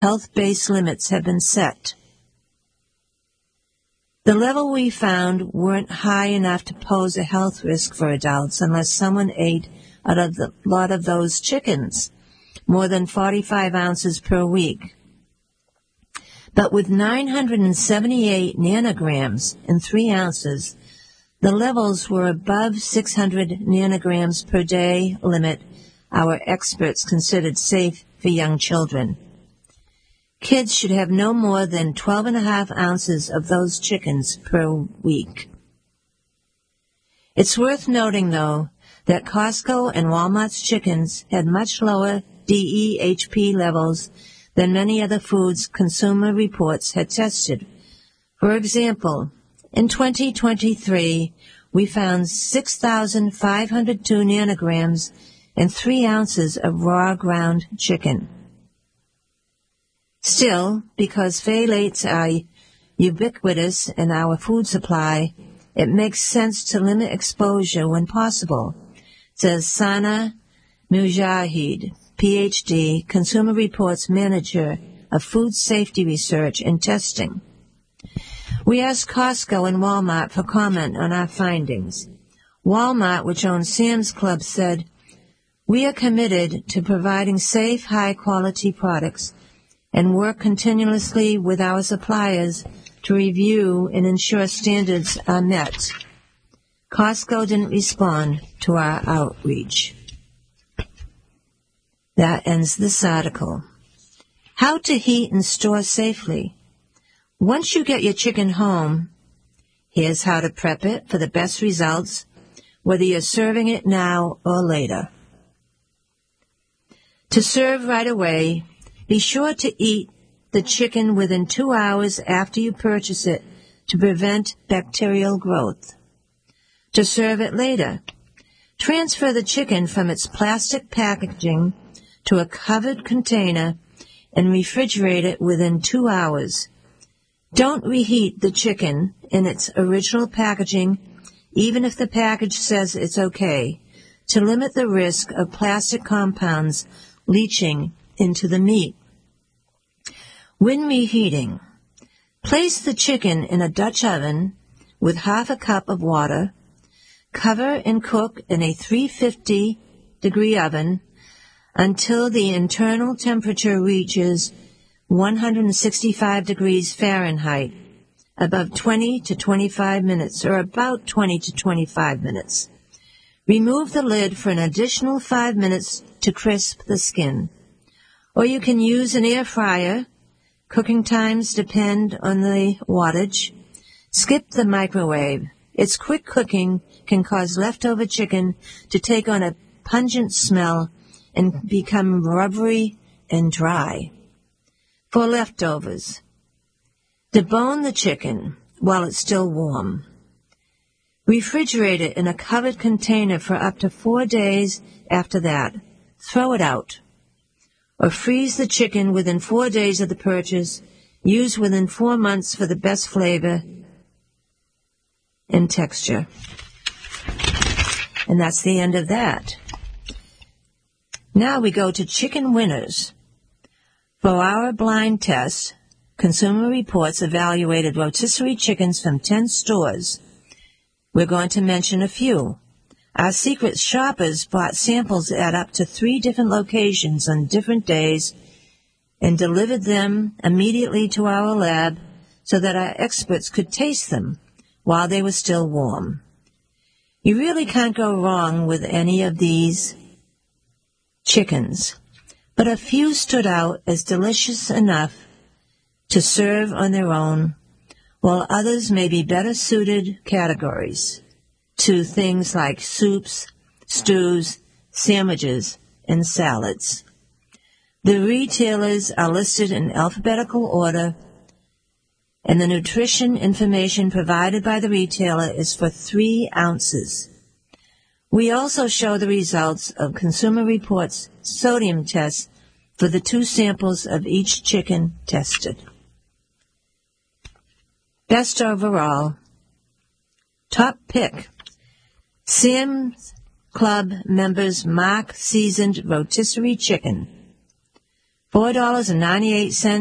health-based limits have been set. The level we found weren't high enough to pose a health risk for adults unless someone ate a lot of those chickens, more than 45 ounces per week. But with 978 nanograms in 3 ounces, the levels were above 600 nanograms per day limit our experts considered safe for young children. Kids should have no more than 12.5 ounces of those chickens per week. It's worth noting, though, that Costco and Walmart's chickens had much lower DEHP levels than many other foods Consumer Reports had tested. For example, in 2023, we found 6,502 nanograms in 3 ounces of raw ground chicken. Still, because phthalates are ubiquitous in our food supply, it makes sense to limit exposure when possible, says Sana Mujahid, Ph.D., Consumer Reports Manager of Food Safety Research and Testing. We asked Costco and Walmart for comment on our findings. Walmart, which owns Sam's Club, said, "We are committed to providing safe, high-quality products and work continuously with our suppliers to review and ensure standards are met." Costco didn't respond to our outreach. That ends this article. How to heat and store safely. Once you get your chicken home, here's how to prep it for the best results, whether you're serving it now or later. To serve right away, be sure to eat the chicken within 2 hours after you purchase it to prevent bacterial growth. To serve it later, transfer the chicken from its plastic packaging to a covered container and refrigerate it within 2 hours. Don't reheat the chicken in its original packaging, even if the package says it's okay, to limit the risk of plastic compounds leaching into the meat. When reheating, place the chicken in a Dutch oven with half a cup of water, cover and cook in a 350-degree oven until the internal temperature reaches 165 degrees Fahrenheit, about 20 to 25 minutes, or about 20 to 25 minutes. Remove the lid for an additional 5 minutes to crisp the skin. Or you can use an air fryer. Cooking times depend on the wattage. Skip the microwave. Its quick cooking can cause leftover chicken to take on a pungent smell and become rubbery and dry. For leftovers, debone the chicken while it's still warm. Refrigerate it in a covered container for up to 4 days after that. Throw it out. Or freeze the chicken within 4 days of the purchase. Use within 4 months for the best flavor and texture. And that's the end of that. Now we go to chicken winners. For our blind test, Consumer Reports evaluated rotisserie chickens from 10 stores. We're going to mention a few. Our secret shoppers bought samples at up to 3 different locations on different days and delivered them immediately to our lab so that our experts could taste them while they were still warm. You really can't go wrong with any of these chickens, but a few stood out as delicious enough to serve on their own, while others may be better suited categories to things like soups, stews, sandwiches, and salads. The retailers are listed in alphabetical order, and the nutrition information provided by the retailer is for 3 ounces. We also show the results of Consumer Reports sodium tests for the 2 samples of each chicken tested. Best overall. Top pick. Sam's Club members' Mark seasoned rotisserie chicken. $4.98